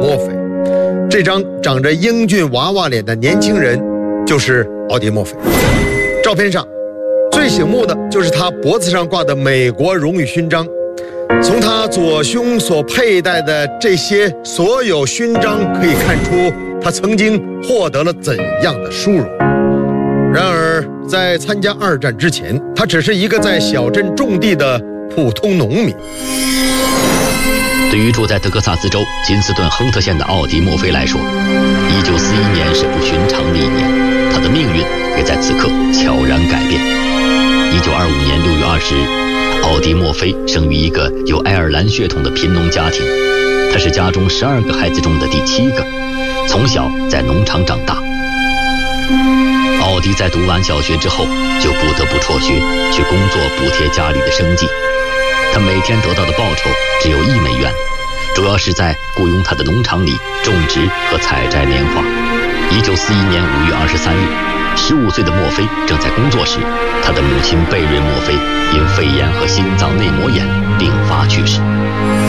墨菲。这张长着英俊娃娃脸的年轻人就是奥迪·墨菲。照片上最醒目的就是他脖子上挂的美国荣誉勋章。从他左胸所佩戴的这些所有勋章可以看出他曾经获得了怎样的殊荣。然而在参加二战之前，他只是一个在小镇种地的普通农民。 对于住在德克萨斯州金斯顿亨特县的奥迪·墨菲来说，1941年是不寻常的一年，他的命运也在此刻悄然改变。1925年6月20日，奥迪·墨菲生于一个有爱尔兰血统的贫农家庭，他是家中12个孩子中的第7个，从小在农场长大。奥迪在读完小学之后就不得不辍学去工作补贴家里的生计，他每天得到的报酬只有1美元，主要是在雇佣他的农场里种植和采摘棉花。1941年5月23日，15岁的墨菲正在工作时，他的母亲贝瑞·墨菲因肺炎和心脏内膜炎病发去世。